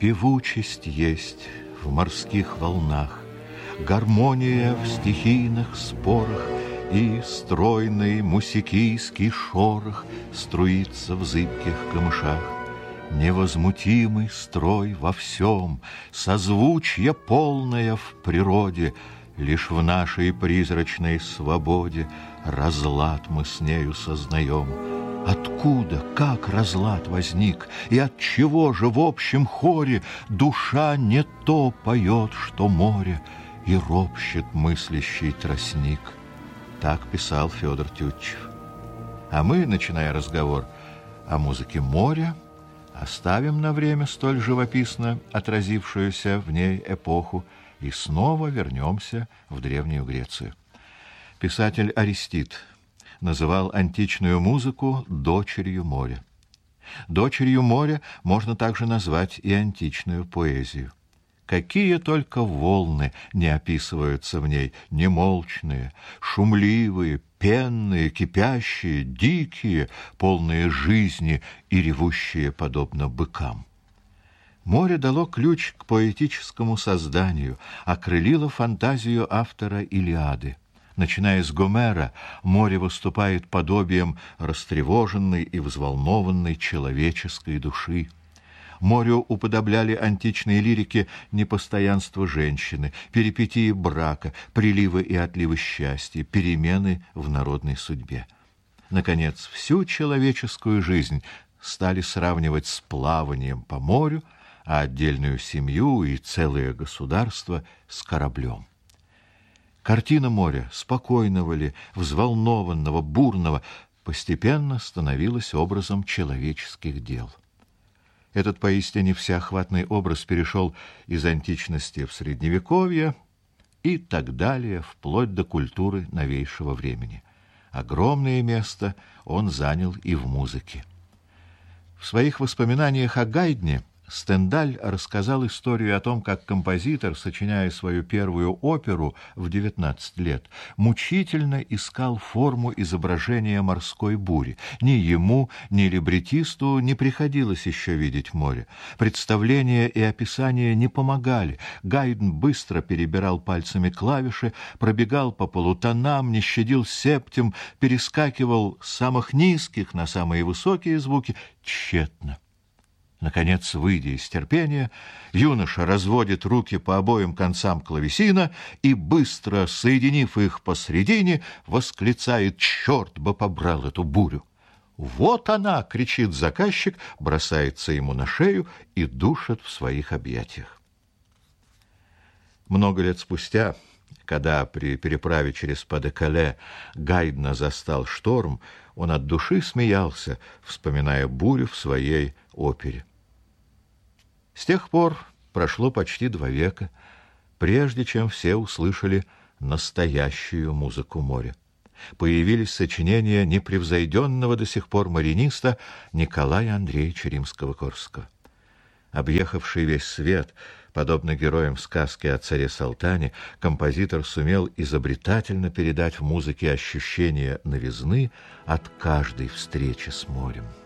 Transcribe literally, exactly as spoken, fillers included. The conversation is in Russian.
Певучесть есть в морских волнах, гармония в стихийных спорах, и стройный мусикийский шорох струится в зыбких камышах. Невозмутимый строй во всем, созвучье полное в природе, лишь в нашей призрачной свободе разлад мы с нею сознаем. Откуда, как разлад возник, и от чего же в общем хоре душа не то поет, что море, и ропщет мыслящий тростник? Так писал Федор Тютчев. А мы, начиная разговор о музыке моря, оставим на время столь живописно отразившуюся в ней эпоху и снова вернемся в Древнюю Грецию. Писатель Аристид называл античную музыку «дочерью моря». Дочерью моря можно также назвать и античную поэзию. Какие только волны не описываются в ней, немолчные, шумливые, пенные, кипящие, дикие, полные жизни и ревущие подобно быкам. Море дало ключ к поэтическому созданию, окрылило фантазию автора «Илиады». Начиная с Гомера, море выступает подобием растревоженной и взволнованной человеческой души. Морю уподобляли античные лирики непостоянство женщины, перипетии брака, приливы и отливы счастья, перемены в народной судьбе. Наконец, всю человеческую жизнь стали сравнивать с плаванием по морю, а отдельную семью и целое государство с кораблем. Картина моря, спокойного ли, взволнованного, бурного, постепенно становилась образом человеческих дел. Этот поистине всеохватный образ перешел из античности в Средневековье и так далее, вплоть до культуры новейшего времени. Огромное место он занял и в музыке. В своих воспоминаниях о Гайдне Стендаль рассказал историю о том, как композитор, сочиняя свою первую оперу в девятнадцать лет, мучительно искал форму изображения морской бури. Ни ему, ни либретисту не приходилось еще видеть море. Представления и описания не помогали. Гайдн быстро перебирал пальцами клавиши, пробегал по полутонам, не щадил септим, перескакивал с самых низких на самые высокие звуки тщетно. Наконец, выйдя из терпения, юноша разводит руки по обоим концам клавесина и, быстро соединив их посредине, восклицает: «Черт бы побрал эту бурю!» «Вот она!» — кричит заказчик, бросается ему на шею и душит в своих объятиях. Много лет спустя, когда при переправе через Паде-Кале Гайдна застал шторм, он от души смеялся, вспоминая бурю в своей опере. С тех пор прошло почти два века, прежде чем все услышали настоящую музыку моря. Появились сочинения непревзойденного до сих пор мариниста Николая Андреевича Римского-Корсакова. Объехавший весь свет, подобно героям сказки о царе Салтане, композитор сумел изобретательно передать в музыке ощущение новизны от каждой встречи с морем.